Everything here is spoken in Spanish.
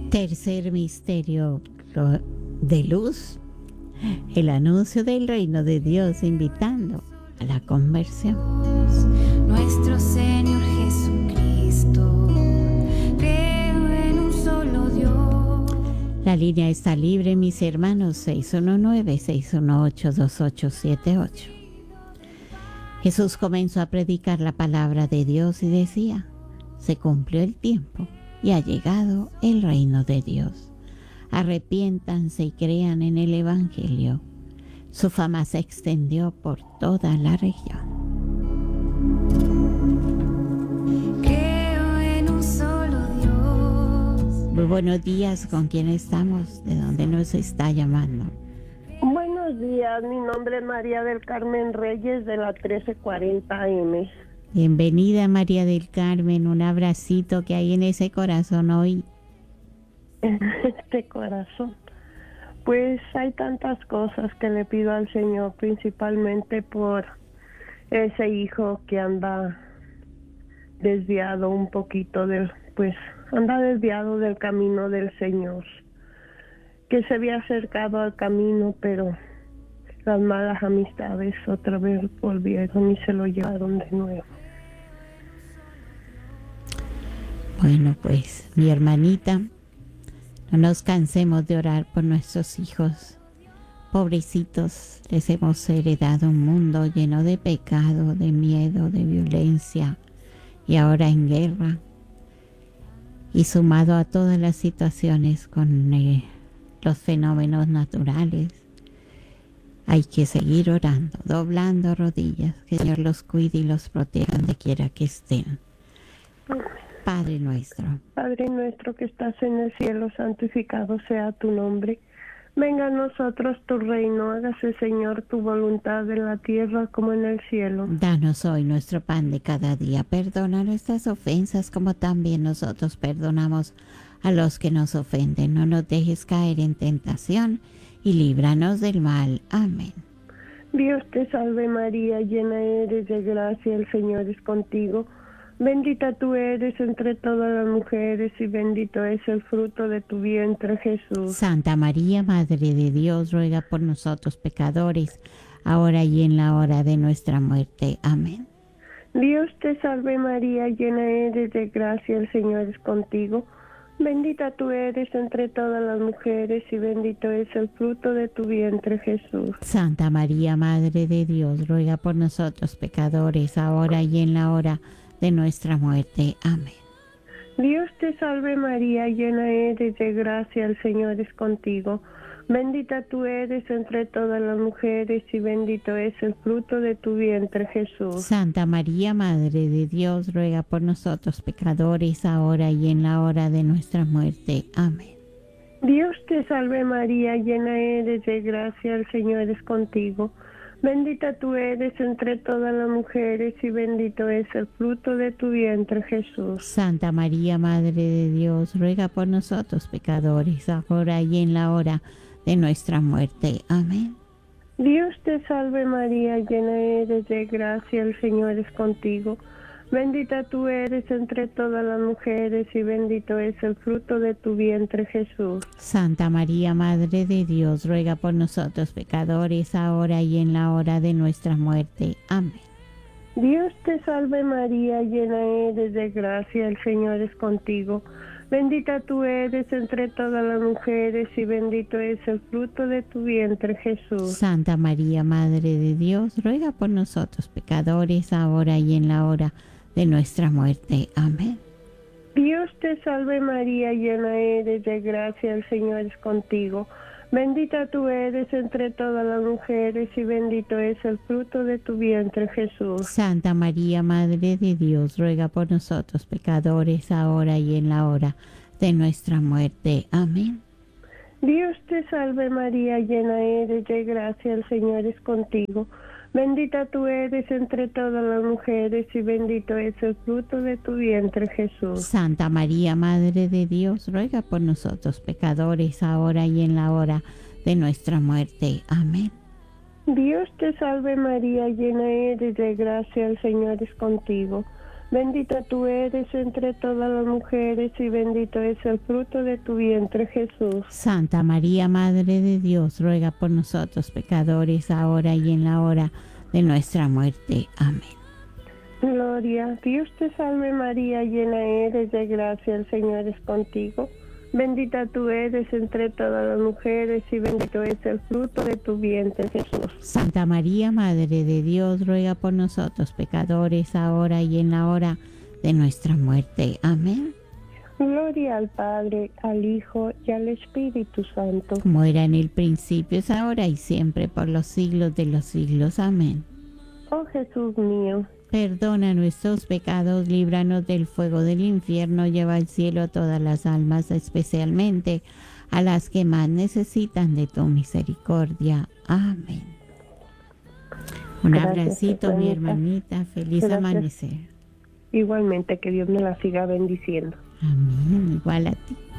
Tercer misterio de luz, el anuncio del reino de Dios invitando a la conversión. Nuestro Señor Jesucristo, creo en un solo Dios. La línea está libre, mis hermanos, 619-618-2878. Jesús comenzó a predicar la palabra de Dios y decía: se cumplió el tiempo y ha llegado el reino de Dios. Arrepiéntanse y crean en el Evangelio. Su fama se extendió por toda la región. Creo en un solo Dios. Muy buenos días, ¿con quién estamos? ¿De dónde nos está llamando? Buenos días, mi nombre es María del Carmen Reyes de la 1340 AM. Bienvenida, María del Carmen, un abracito que hay en ese corazón hoy. Este corazón. Pues hay tantas cosas que le pido al Señor, principalmente por ese hijo que anda desviado un poquito anda desviado del camino del Señor, que se había acercado al camino, pero las malas amistades otra vez volvieron y se lo llevaron de nuevo. Bueno, pues mi hermanita, no nos cansemos de orar por nuestros hijos. Pobrecitos, les hemos heredado un mundo lleno de pecado, de miedo, de violencia y ahora en guerra. Y sumado a todas las situaciones con los fenómenos naturales, hay que seguir orando, doblando rodillas, que el Señor los cuide y los proteja donde quiera que estén. Padre nuestro que estás en el cielo, santificado sea tu nombre. Venga a nosotros tu reino, hágase, Señor, tu voluntad en la tierra como en el cielo. Danos hoy nuestro pan de cada día. Perdona nuestras ofensas como también nosotros perdonamos a los que nos ofenden. No nos dejes caer en tentación y líbranos del mal. Amén. Dios te salve María, llena eres de gracia, el Señor es contigo. Bendita tú eres entre todas las mujeres y bendito es el fruto de tu vientre, Jesús. Santa María, Madre de Dios, ruega por nosotros pecadores, ahora y en la hora de nuestra muerte. Amén. Dios te salve María, llena eres de gracia, el Señor es contigo. Bendita tú eres entre todas las mujeres y bendito es el fruto de tu vientre, Jesús. Santa María, Madre de Dios, ruega por nosotros pecadores, ahora y en la hora de nuestra muerte. Amén. Dios te salve María, llena eres de gracia, el Señor es contigo. Bendita tú eres entre todas las mujeres y bendito es el fruto de tu vientre, Jesús. Santa María, Madre de Dios, ruega por nosotros pecadores, ahora y en la hora de nuestra muerte. Amén. Dios te salve María, llena eres de gracia, el Señor es contigo. Bendita tú eres entre todas las mujeres y bendito es el fruto de tu vientre, Jesús. Santa María, Madre de Dios, ruega por nosotros pecadores, ahora y en la hora de nuestra muerte. Amén. Dios te salve María, llena eres de gracia, el Señor es contigo. Bendita tú eres entre todas las mujeres y bendito es el fruto de tu vientre, Jesús. Santa María, Madre de Dios, ruega por nosotros pecadores, ahora y en la hora de nuestra muerte. Amén. Dios te salve María, llena eres de gracia, el Señor es contigo. Bendita tú eres entre todas las mujeres y bendito es el fruto de tu vientre, Jesús. Santa María, Madre de Dios, ruega por nosotros pecadores, ahora y en la hora de nuestra muerte. Amén. Dios te salve María, llena eres de gracia, el Señor es contigo. Bendita tú eres entre todas las mujeres y bendito es el fruto de tu vientre, Jesús. Santa María, Madre de Dios, ruega por nosotros pecadores, ahora y en la hora de nuestra muerte. Amén. Dios te salve María, llena eres de gracia, el Señor es contigo. Bendita tú eres entre todas las mujeres y bendito es el fruto de tu vientre, Jesús. Santa María, Madre de Dios, ruega por nosotros pecadores, ahora y en la hora de nuestra muerte. Amén. Dios te salve María, llena eres de gracia, el Señor es contigo. Bendita tú eres entre todas las mujeres y bendito es el fruto de tu vientre, Jesús. Santa María, Madre de Dios, ruega por nosotros pecadores, ahora y en la hora de nuestra muerte. Amén. Gloria, Dios te salve María, llena eres de gracia, el Señor es contigo. Bendita tú eres entre todas las mujeres y bendito es el fruto de tu vientre, Jesús. Santa María, Madre de Dios, ruega por nosotros pecadores, ahora y en la hora de nuestra muerte. Amén. Gloria al Padre, al Hijo y al Espíritu Santo. Como era en el principio, es ahora y siempre, por los siglos de los siglos. Amén. Oh Jesús mío, perdona nuestros pecados, líbranos del fuego del infierno, lleva al cielo a todas las almas, especialmente a las que más necesitan de tu misericordia. Amén. Un Gracias, abracito, mi hermanita. hermanita. Feliz Gracias. amanecer. Igualmente, que Dios me la siga bendiciendo. Amén. Igual a ti.